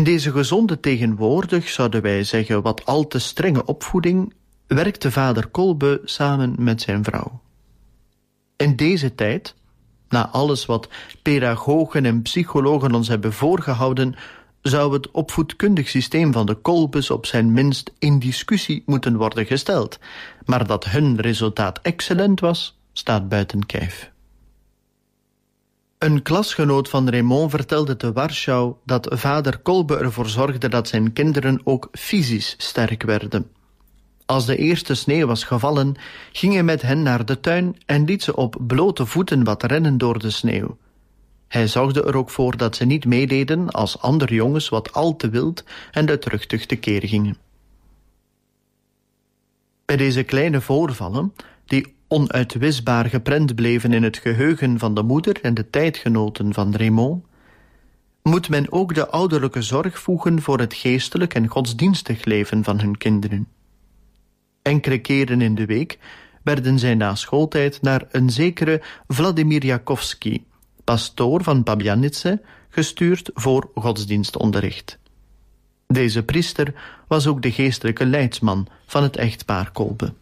In deze gezonde tegenwoordig, zouden wij zeggen wat al te strenge opvoeding, werkte vader Kolbe samen met zijn vrouw. In deze tijd, na alles wat pedagogen en psychologen ons hebben voorgehouden, zou het opvoedkundig systeem van de Kolbes op zijn minst in discussie moeten worden gesteld. Maar dat hun resultaat excellent was, staat buiten kijf. Een klasgenoot van Raymond vertelde te Warschau dat vader Kolbe ervoor zorgde dat zijn kinderen ook fysisch sterk werden. Als de eerste sneeuw was gevallen, ging hij met hen naar de tuin en liet ze op blote voeten wat rennen door de sneeuw. Hij zorgde er ook voor dat ze niet meededen als andere jongens wat al te wild en luidruchtig tekeer gingen. Bij deze kleine voorvallen, die onuitwisbaar geprent bleven in het geheugen van de moeder en de tijdgenoten van Raymond, moet men ook de ouderlijke zorg voegen voor het geestelijk en godsdienstig leven van hun kinderen. Enkele keren in de week werden zij na schooltijd naar een zekere Vladimir Jakovski, pastoor van Pabianice, gestuurd voor godsdienstonderricht. Deze priester was ook de geestelijke leidsman van het echtpaar Kolbe.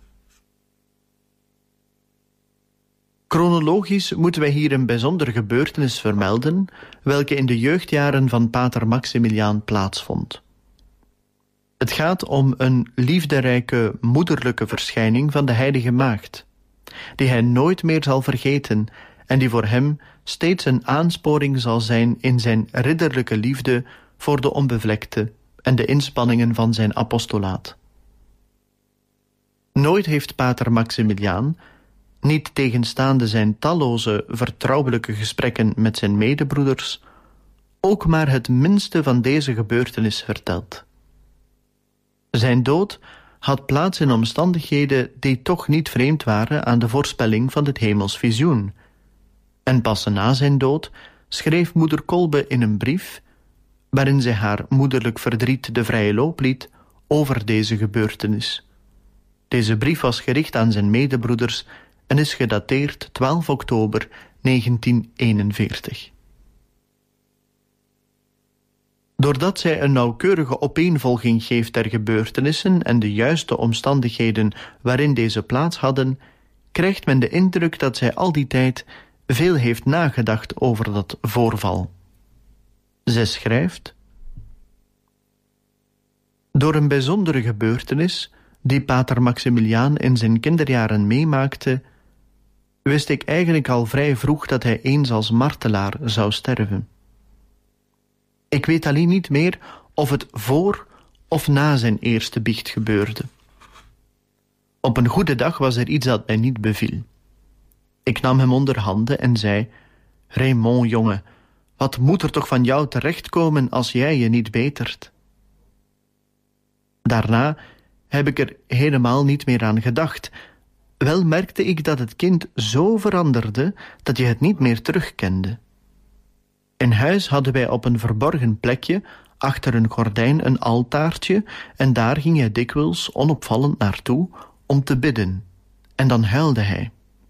Chronologisch moeten wij hier een bijzondere gebeurtenis vermelden, welke in de jeugdjaren van pater Maximiliaan plaatsvond. Het gaat om een liefderijke moederlijke verschijning van de heilige maagd, die hij nooit meer zal vergeten en die voor hem steeds een aansporing zal zijn in zijn ridderlijke liefde voor de onbevlekte en de inspanningen van zijn apostolaat. Nooit heeft pater Maximiliaan, niet tegenstaande zijn talloze vertrouwelijke gesprekken met zijn medebroeders, ook maar het minste van deze gebeurtenis verteld. Zijn dood had plaats in omstandigheden die toch niet vreemd waren aan de voorspelling van het hemels visioen. En pas na zijn dood schreef moeder Kolbe in een brief, waarin zij haar moederlijk verdriet de vrije loop liet over deze gebeurtenis. Deze brief was gericht aan zijn medebroeders en is gedateerd 12 oktober 1941. Doordat zij een nauwkeurige opeenvolging geeft der gebeurtenissen en de juiste omstandigheden waarin deze plaats hadden, krijgt men de indruk dat zij al die tijd veel heeft nagedacht over dat voorval. Zij schrijft: door een bijzondere gebeurtenis die pater Maximiliaan in zijn kinderjaren meemaakte, wist ik eigenlijk al vrij vroeg dat hij eens als martelaar zou sterven. Ik weet alleen niet meer of het voor of na zijn eerste biecht gebeurde. Op een goede dag was er iets dat mij niet beviel. Ik nam hem onder handen en zei: Raymond, jongen, wat moet er toch van jou terechtkomen als jij je niet betert? Daarna heb ik er helemaal niet meer aan gedacht. Wel merkte ik dat het kind zo veranderde dat je het niet meer terugkende. In huis hadden wij op een verborgen plekje achter een gordijn een altaartje en daar ging hij dikwijls onopvallend naartoe om te bidden. En dan huilde hij.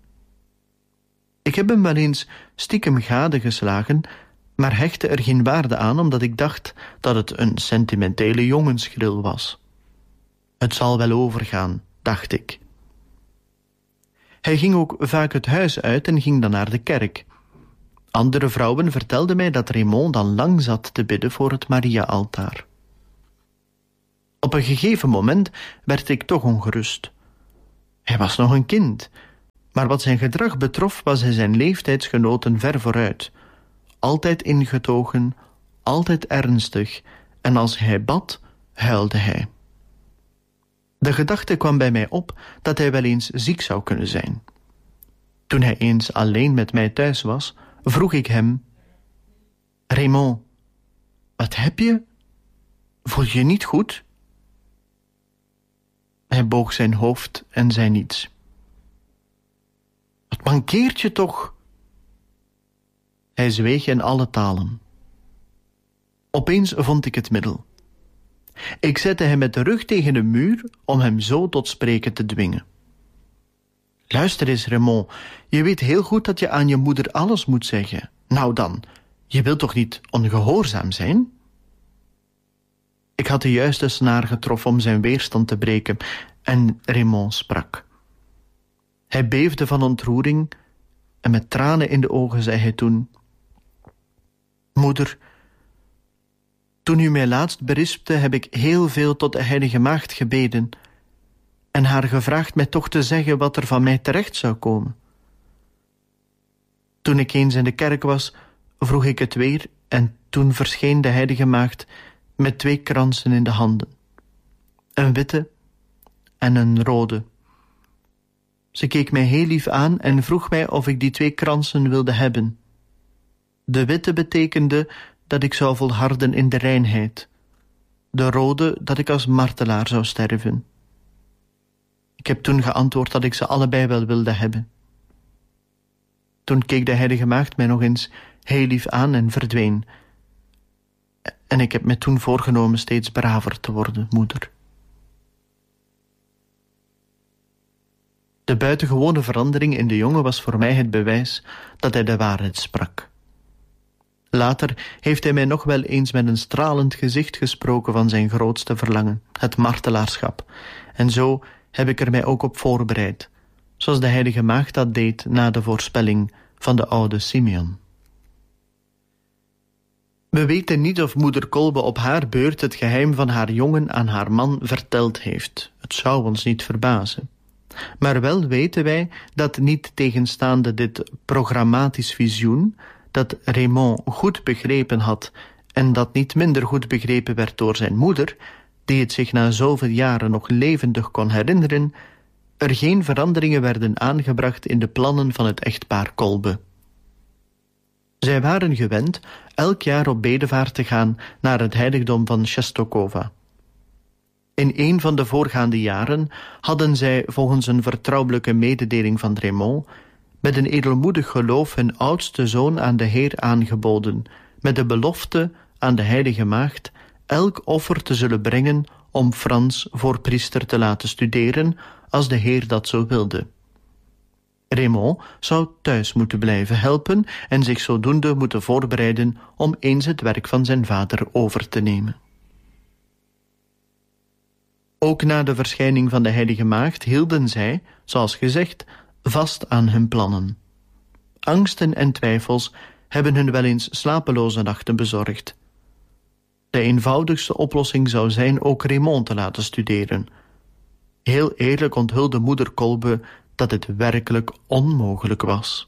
Ik heb hem wel eens stiekem gadegeslagen, maar hechtte er geen waarde aan omdat ik dacht dat het een sentimentele jongensgril was. Het zal wel overgaan, dacht ik. Hij ging ook vaak het huis uit en ging dan naar de kerk. Andere vrouwen vertelden mij dat Raymond dan lang zat te bidden voor het Maria-altaar. Op een gegeven moment werd ik toch ongerust. Hij was nog een kind, maar wat zijn gedrag betrof was hij zijn leeftijdsgenoten ver vooruit. Altijd ingetogen, altijd ernstig, en als hij bad, huilde hij. De gedachte kwam bij mij op dat hij wel eens ziek zou kunnen zijn. Toen hij eens alleen met mij thuis was, vroeg ik hem: Raymond, wat heb je? Voel je je niet goed? Hij boog zijn hoofd en zei niets. Wat mankeert je toch? Hij zweeg in alle talen. Opeens vond ik het middel. Ik zette hem met de rug tegen de muur om hem zo tot spreken te dwingen. Luister eens, Raymond, je weet heel goed dat je aan je moeder alles moet zeggen. Nou dan, je wilt toch niet ongehoorzaam zijn? Ik had de juiste snaar getroffen om zijn weerstand te breken en Raymond sprak. Hij beefde van ontroering en met tranen in de ogen zei hij toen: Moeder, toen u mij laatst berispte, heb ik heel veel tot de Heilige Maagd gebeden en haar gevraagd mij toch te zeggen wat er van mij terecht zou komen. Toen ik eens in de kerk was, vroeg ik het weer en toen verscheen de Heilige Maagd met 2 kransen in de handen. Een witte en een rode. Ze keek mij heel lief aan en vroeg mij of ik die 2 kransen wilde hebben. De witte betekende dat ik zou volharden in de reinheid. De rode dat ik als martelaar zou sterven. Ik heb toen geantwoord dat ik ze allebei wel wilde hebben. Toen keek de Heilige Maagd mij nog eens heel lief aan en verdween. En ik heb me toen voorgenomen steeds braver te worden, moeder. De buitengewone verandering in de jongen was voor mij het bewijs dat hij de waarheid sprak. Later heeft hij mij nog wel eens met een stralend gezicht gesproken van zijn grootste verlangen, het martelaarschap. En zo heb ik er mij ook op voorbereid, zoals de Heilige Maagd dat deed na de voorspelling van de oude Simeon. We weten niet of moeder Kolbe op haar beurt het geheim van haar jongen aan haar man verteld heeft. Het zou ons niet verbazen. Maar wel weten wij dat niet tegenstaande dit programmatisch visioen, dat Raymond goed begrepen had en dat niet minder goed begrepen werd door zijn moeder, die het zich na zoveel jaren nog levendig kon herinneren, er geen veranderingen werden aangebracht in de plannen van het echtpaar Kolbe. Zij waren gewend elk jaar op bedevaart te gaan naar het heiligdom van Czestochowa. In een van de voorgaande jaren hadden zij volgens een vertrouwelijke mededeling van Raymond met een edelmoedig geloof hun oudste zoon aan de Heer aangeboden, met de belofte aan de Heilige Maagd elk offer te zullen brengen om Frans voor priester te laten studeren, als de Heer dat zo wilde. Raymond zou thuis moeten blijven helpen en zich zodoende moeten voorbereiden om eens het werk van zijn vader over te nemen. Ook na de verschijning van de Heilige Maagd hielden zij, zoals gezegd, vast aan hun plannen. Angsten en twijfels hebben hun wel eens slapeloze nachten bezorgd. De eenvoudigste oplossing zou zijn ook Raymond te laten studeren. Heel eerlijk onthulde moeder Kolbe dat het werkelijk onmogelijk was.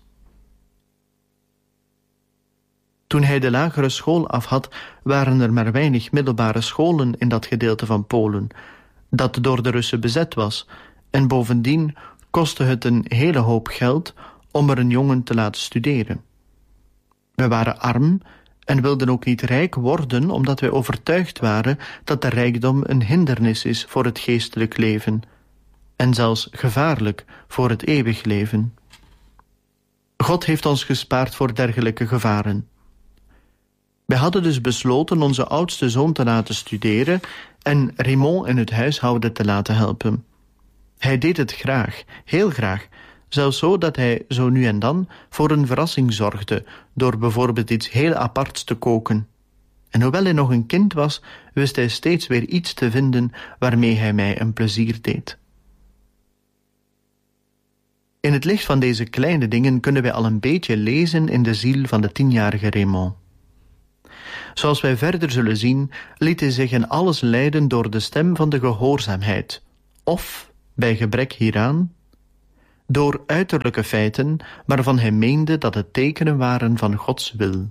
Toen hij de lagere school af had, waren er maar weinig middelbare scholen in dat gedeelte van Polen, dat door de Russen bezet was, en bovendien kostte het een hele hoop geld om er een jongen te laten studeren. We waren arm en wilden ook niet rijk worden, omdat wij overtuigd waren dat de rijkdom een hindernis is voor het geestelijk leven, en zelfs gevaarlijk voor het eeuwig leven. God heeft ons gespaard voor dergelijke gevaren. Wij hadden dus besloten onze oudste zoon te laten studeren en Raymond in het huishouden te laten helpen. Hij deed het graag, heel graag, zelfs zo dat hij zo nu en dan voor een verrassing zorgde, door bijvoorbeeld iets heel aparts te koken. En hoewel hij nog een kind was, wist hij steeds weer iets te vinden waarmee hij mij een plezier deed. In het licht van deze kleine dingen kunnen wij al een beetje lezen in de ziel van de 10-jarige Raymond. Zoals wij verder zullen zien, liet hij zich in alles leiden door de stem van de gehoorzaamheid, of, bij gebrek hieraan, door uiterlijke feiten waarvan hij meende dat het tekenen waren van Gods wil.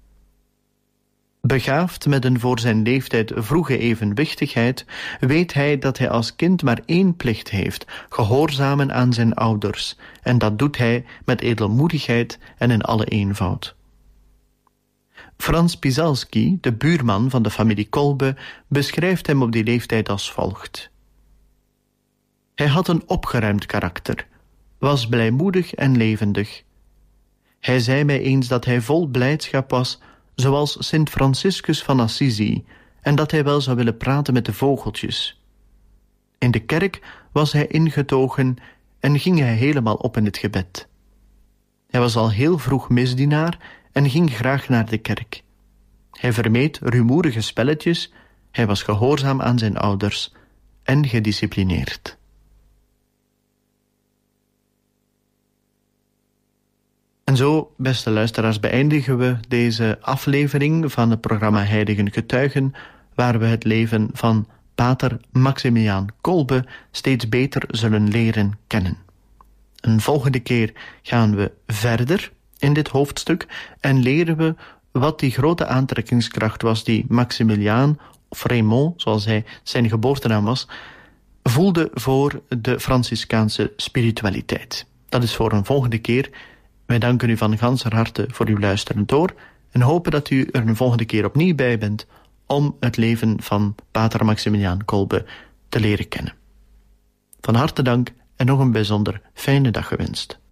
Begaafd met een voor zijn leeftijd vroege evenwichtigheid, weet hij dat hij als kind maar 1 plicht heeft: gehoorzamen aan zijn ouders, en dat doet hij met edelmoedigheid en in alle eenvoud. Frans Pisalski, de buurman van de familie Kolbe, beschrijft hem op die leeftijd als volgt. Hij had een opgeruimd karakter, was blijmoedig en levendig. Hij zei mij eens dat hij vol blijdschap was, zoals Sint Franciscus van Assisi, en dat hij wel zou willen praten met de vogeltjes. In de kerk was hij ingetogen en ging hij helemaal op in het gebed. Hij was al heel vroeg misdienaar en ging graag naar de kerk. Hij vermeed rumoerige spelletjes Hij was gehoorzaam aan zijn ouders en gedisciplineerd. En zo, beste luisteraars, beëindigen we deze aflevering van het programma Heiligen Getuigen, waar we het leven van pater Maximiliaan Kolbe steeds beter zullen leren kennen. Een volgende keer gaan we verder in dit hoofdstuk en leren we wat die grote aantrekkingskracht was die Maximiliaan, of Raymond, zoals hij zijn geboortenaam was, voelde voor de Franciscaanse spiritualiteit. Dat is voor een volgende keer. Wij danken u van ganser harte voor uw luisteren door en hopen dat u er een volgende keer opnieuw bij bent om het leven van pater Maximiliaan Kolbe te leren kennen. Van harte dank en nog een bijzonder fijne dag gewenst.